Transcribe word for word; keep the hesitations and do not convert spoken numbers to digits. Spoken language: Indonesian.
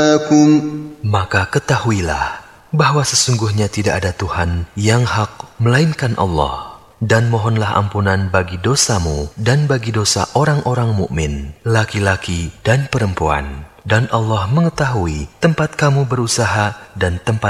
Maka ketahuilah bahwa sesungguhnya tidak ada Tuhan yang hak melainkan Allah, dan mohonlah ampunan bagi dosamu dan bagi dosa orang-orang mukmin, laki-laki dan perempuan. Dan Allah mengetahui tempat kamu berusaha dan tempat